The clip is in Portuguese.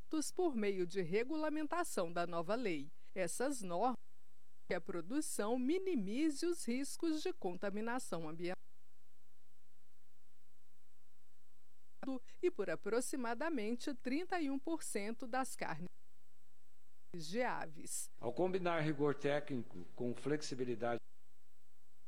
por meio de regulamentação da nova lei. Essas normas que a produção minimize os riscos de contaminação ambiental e por aproximadamente 31% das carnes de aves. Ao combinar rigor técnico com flexibilidade